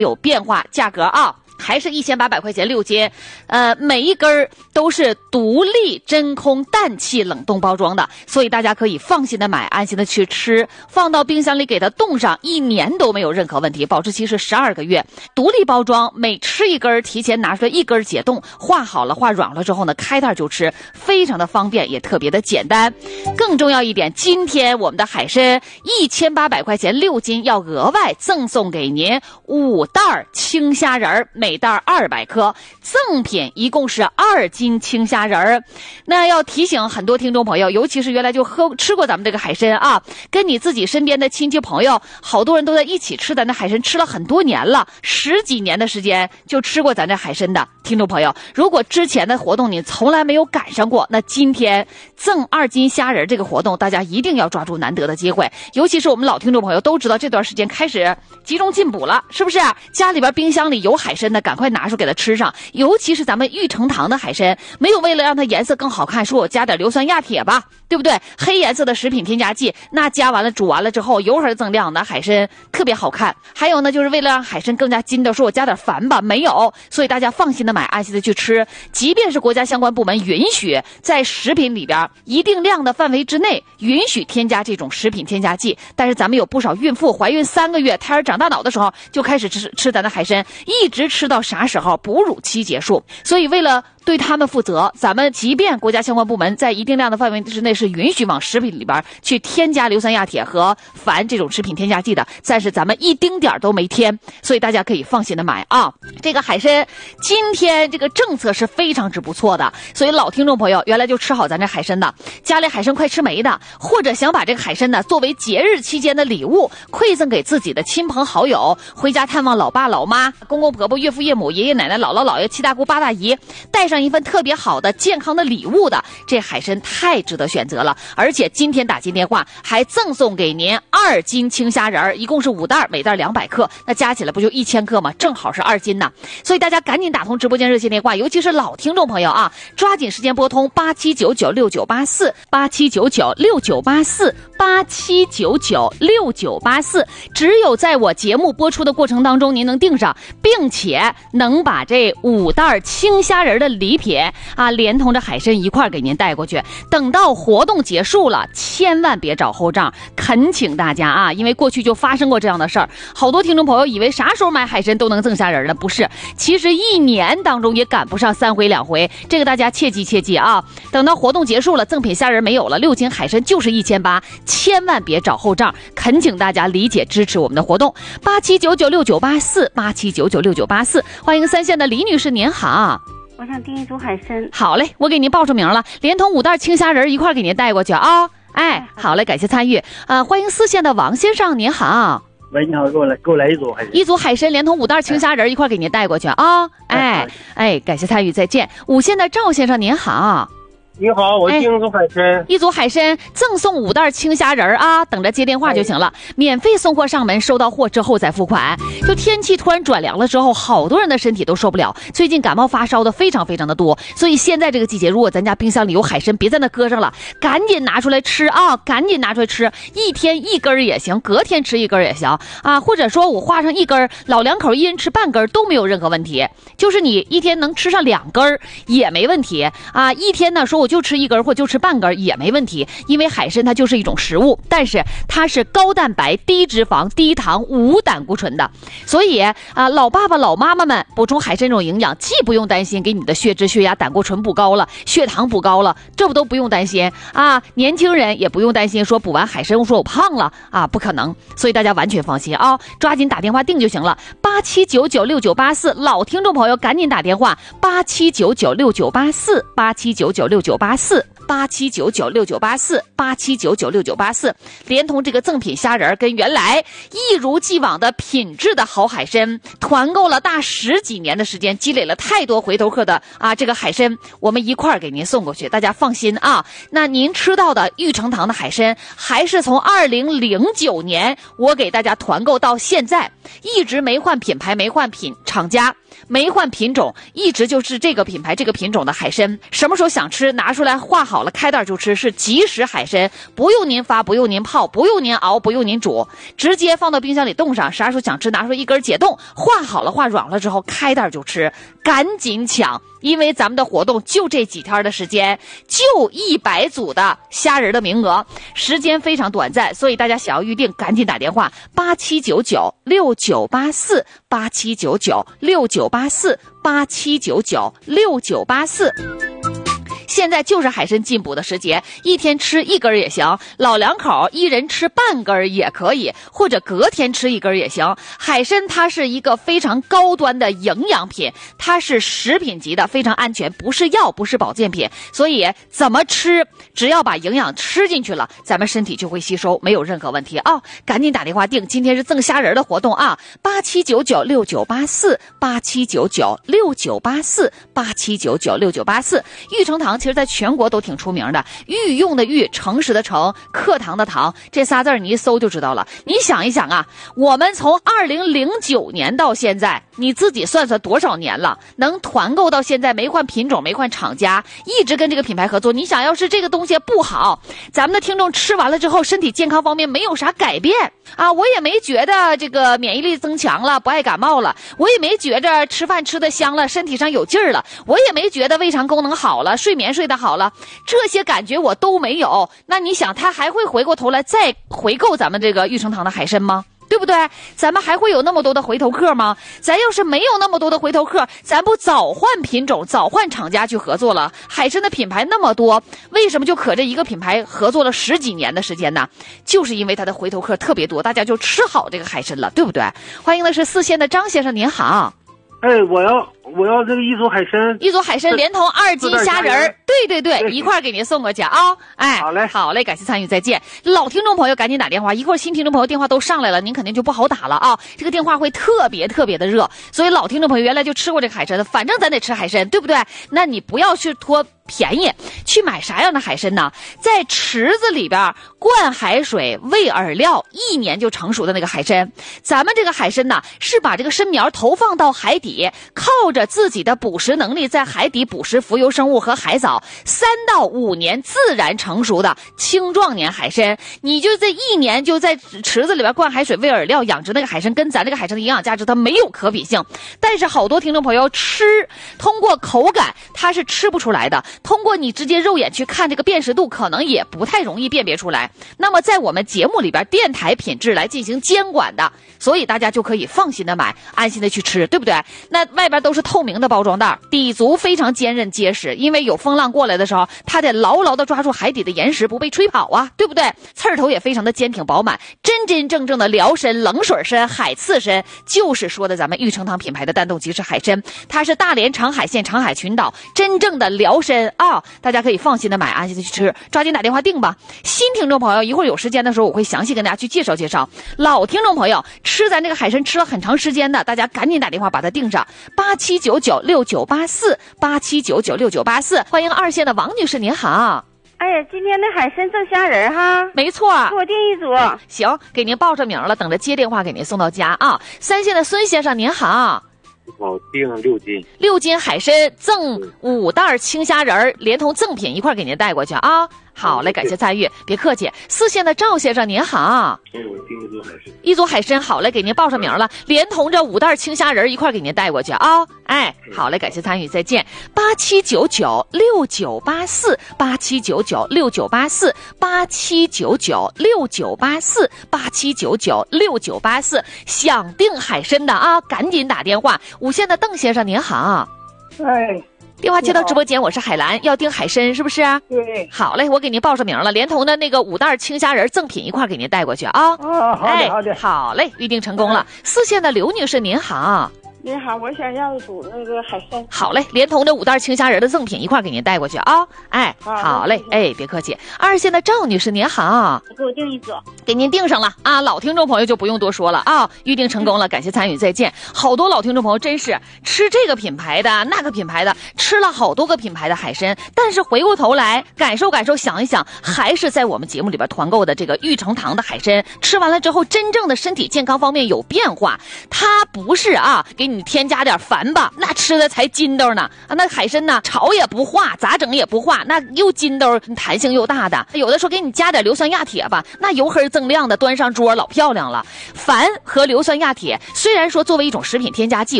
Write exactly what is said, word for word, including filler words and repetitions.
有变化，价格啊还是一千八百块钱六斤，呃，每一根都是独立真空氮气冷冻包装的，所以大家可以放心的买，安心的去吃，放到冰箱里给它冻上，一年都没有任何问题，保质期是十二个月。独立包装，每吃一根提前拿出来一根解冻，化好了化软了之后呢，开袋就吃，非常的方便，也特别的简单。更重要一点，今天我们的海参一千八百块钱六斤，要额外赠送给您五袋青虾仁，每袋二百克，赠品一共是二斤青虾仁。那要提醒很多听众朋友，尤其是原来就喝吃过咱们这个海参啊，跟你自己身边的亲戚朋友，好多人都在一起吃咱这海参，吃了很多年了，十几年的时间就吃过咱这海参的听众朋友，如果之前的活动你从来没有赶上过，那今天赠二斤虾仁这个活动，大家一定要抓住难得的机会。尤其是我们老听众朋友都知道，这段时间开始集中进补了，是不是？家里边冰箱里有海参的，赶快拿出给它吃上。尤其是咱们玉成堂的海参，没有为了让它颜色更好看，说我加点硫酸亚铁吧，对不对？黑颜色的食品添加剂，那加完了煮完了之后油hơi增亮的海参特别好看。还有呢，就是为了让海参更加筋道，说我加点矾吧，没有。所以大家放心的买，安心的去吃。即便是国家相关部门允许在食品里边一定量的范围之内允许添加这种食品添加剂，但是咱们有不少孕妇怀孕三个月，胎儿长大脑的时候就开始吃吃咱的海参，一直吃到啥时候哺乳期结束。所以为了对他们负责，咱们即便国家相关部门在一定量的范围之内是允许往食品里边去添加硫酸亚铁和矾这种食品添加剂的，但是咱们一丁点都没添，所以大家可以放心的买啊。这个海参今天这个政策是非常之不错的，所以老听众朋友原来就吃好咱这海参的，家里海参快吃没的，或者想把这个海参呢作为节日期间的礼物馈赠给自己的亲朋好友，回家探望老爸老妈、公公婆婆、岳父岳母、爷爷奶奶、姥姥姥爷、七大姑八大姨，带上一份特别好的健康的礼物的，这海参太值得选择了。而且今天打进电话还赠送给您二斤青虾仁，一共是五袋，每袋两百克，那加起来不就一千克吗？正好是二斤呢。所以大家赶紧打通直播间热线电话，尤其是老听众朋友啊，抓紧时间拨通八七九九六九八四八七九九六九八四八七九九六九八四，只有在我节目播出的过程当中您能订上，并且能把这五袋青虾仁的礼品啊，连同着海参一块给您带过去。等到活动结束了，千万别找后账，恳请大家啊，因为过去就发生过这样的事儿，好多听众朋友以为啥时候买海参都能赠虾仁了，不是，其实一年当中也赶不上三回两回，这个大家切记切记啊。等到活动结束了，赠品虾仁没有了，六斤海参就是一千八，千万别找后账，恳请大家理解支持我们的活动。八七九九六九八四八七九九六九八四，欢迎三线的李女士，您好。 我想订一组海参。 好嘞，我给您报出名了，连同五袋青虾仁一块给您带过去啊。哎，好嘞，感谢参与。呃，欢迎四线的王先生，您好。 喂，你好，给我来给我来一组海参。 一组海参连同五袋青虾仁一块给您带过去啊。哎哎，感谢参与，再见。五线的赵先生，您好。 你好，我订一组海参、哎， 一组海参赠送五袋青虾仁啊，等着接电话就行了，哎、免费送货上门，收到货之后再付款。就天气突然转凉了之后，好多人的身体都受不了，最近感冒发烧的非常非常的多，所以现在这个季节，如果咱家冰箱里有海参，别在那搁上了，赶紧拿出来吃啊，赶紧拿出来吃，一天一根也行，隔天吃一根也行啊，或者说我画上一根，老两口一人吃半根都没有任何问题，就是你一天能吃上两根也没问题啊，一天呢说我就吃一根或就吃半根也没问题，因为海参它就是一种食物，但是它是高蛋白、低脂肪、低糖、无胆固醇的，所以啊，老爸爸、老妈妈们补充海参这种营养，既不用担心给你的血脂、血压、胆固醇补高了，血糖补高了，这不都不用担心啊。年轻人也不用担心说补完海参我说我胖了啊，不可能，所以大家完全放心啊，抓紧打电话订就行了。八七九九六九八四，老听众朋友赶紧打电话，八七九九六九八四八七九九六九八四八七九九六九八四八七九九六九八四，连同这个赠品虾仁跟原来一如既往的品质的好海参，团购了大十几年的时间，积累了太多回头客的啊，这个海参我们一块儿给您送过去，大家放心啊。那您吃到的玉成堂的海参，还是从二零零九年我给大家团购到现在，一直没换品牌，没换品厂家，没换品种，一直就是这个品牌这个品种的海参，什么时候想吃拿出来化好好了，开袋就吃，是即食海参，不用您发，不用您泡，不用您熬，不用您煮，直接放到冰箱里冻上，啥时候想吃拿出一根解冻，化好了化软了之后开袋就吃，赶紧抢，因为咱们的活动就这几天的时间，就一百组的虾仁的名额，时间非常短暂，所以大家想要预定赶紧打电话八七九九六九八四八七九九六九八四八七九九六九八四。现在就是海参进补的时节，一天吃一根也行，老两口一人吃半根也可以，或者隔天吃一根也行。海参它是一个非常高端的营养品，它是食品级的，非常安全，不是药，不是保健品，所以怎么吃，只要把营养吃进去了，咱们身体就会吸收，没有任何问题啊、哦！赶紧打电话订，今天是赠虾仁的活动啊，八七九九六九八四八七九九六九八四八七九九六九八四。玉成堂其实在全国都挺出名的，御用的御，诚实的诚，课堂的堂，这仨字你一搜就知道了。你想一想啊，我们从二零零九年到现在，你自己算算多少年了，能团购到现在，没换品种，没换厂家，一直跟这个品牌合作。你想要是这个东西不好，咱们的听众吃完了之后身体健康方面没有啥改变啊，我也没觉得这个免疫力增强了，不爱感冒了，我也没觉着吃饭吃得香了，身体上有劲儿了，我也没觉得胃肠功能好了，睡眠睡得好了，这些感觉我都没有，那你想他还会回过头来再回购咱们这个玉成堂的海参吗？对不对？咱们还会有那么多的回头客吗？咱要是没有那么多的回头客，咱不早换品种，早换厂家去合作了？海参的品牌那么多，为什么就可这一个品牌合作了十几年的时间呢？就是因为它的回头客特别多，大家就吃好这个海参了，对不对？欢迎的是四县的张先生，您好。 哎，我要我要这个一组海参， 一组海参连同二斤虾仁儿，对对对，一块给您送过去啊！哎， 好嘞， 好嘞，感谢参与，再见。老听众朋友赶紧打电话，一会儿新听众朋友电话都上来了，您肯定就不好打了啊！这个电话会特别特别的热，所以老听众朋友原来就吃过这个海参的，反正咱得吃海参，对不对？那你不要去拖便宜去买啥样的海参呢？在池子里边灌海水喂饵料，一年就成熟的那个海参。咱们这个海参呢，是把这个参苗投放到海底，靠着自己的捕食能力在海底捕食浮游生物和海藻，三到五年自然成熟的青壮年海参。你就这一年就在池子里边灌海水喂饵料养殖那个海参，跟咱这个海参的营养价值它没有可比性。但是好多听众朋友吃，通过口感它是吃不出来的，通过你直接肉眼去看这个辨识度，可能也不太容易辨别出来。那么在我们节目里边，电台品质来进行监管的，所以大家就可以放心的买，安心的去吃，对不对？那外边都是透明的包装袋，底足非常坚韧结实，因为有风浪过来的时候，它得牢牢的抓住海底的岩石，不被吹跑啊，对不对？刺儿头也非常的坚挺饱满，真真正正的辽参、冷水参、海刺参，就是说的咱们玉成堂品牌的丹东即食海参，它是大连长海县长海群岛真正的辽参啊，大家可以放心的买，安心的去吃，抓紧打电话订吧。新听众朋友一会儿有时间的时候，我会详细跟大家去介绍介绍。老听众朋友吃咱这个海参吃了很长时间的，大家赶紧打电话把它订上，八七九九六九八四八七九九六九八四。欢迎二线的王女士，您好。 哎呀，今天的海参赠虾仁哈， 没错， 给我订一组。 行，给您报上名了，等着接电话给您送到家啊。三线的孙先生，您好。 我订六斤， 六斤海参赠五袋青虾仁，连同赠品一块给您带过去啊。好嘞，感谢参与，别客气。四线的赵先生您好， 我订一组海参， 一组海参，好嘞，给您报上名了，连同这五袋青虾仁一块给您带过去啊。哎，好嘞，感谢参与，再见。八七九九六九八四八七九九六九八四八七九九六九八四八七九九六九八四，想订海参的啊，赶紧打电话。五线的邓先生您好， 哎。 电话接到直播间，我是海兰，要订海参是不是？ 对， 好嘞，我给您报上名了，连同的那个五袋青虾仁赠品一块给您带过去啊。 啊，好的好的， 好嘞，预定成功了。四线的刘女士您好。 您好，我想要一组那个海参。 好嘞，连同这五袋青虾仁的赠品一块给您带过去啊！哎，好嘞，哎，别客气。二线的赵女士您好， 给我订一组， 给您订上了啊！老听众朋友就不用多说了啊，预定成功了，感谢参与，再见。好多老听众朋友真是吃这个品牌的那个品牌的，吃了好多个品牌的海参，但是回过头来感受感受，想一想，还是在我们节目里边团购的这个玉成堂的海参，吃完了之后，真正的身体健康方面有变化。它不是啊，给你你添加点矾吧，那吃的才筋道呢。啊，那海参呢，炒也不化，咋整也不化，那又筋道，弹性又大的。有的说给你加点硫酸亚铁吧，那油黑锃亮的，端上桌老漂亮了。矾和硫酸亚铁虽然说作为一种食品添加剂，